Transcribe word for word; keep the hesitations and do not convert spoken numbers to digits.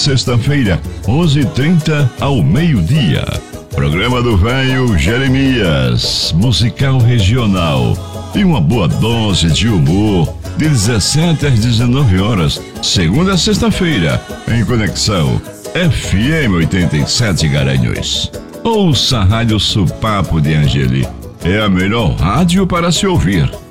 sexta-feira, onze e trinta ao meio-dia. Programa do Velho Jeremias, musical regional e uma boa dose de humor, de dezessete às dezenove horas, segunda a sexta-feira, em Conexão F M oitenta e sete Garanhuns. Ouça a Rádio Supapo de Angeli, é a melhor rádio para se ouvir.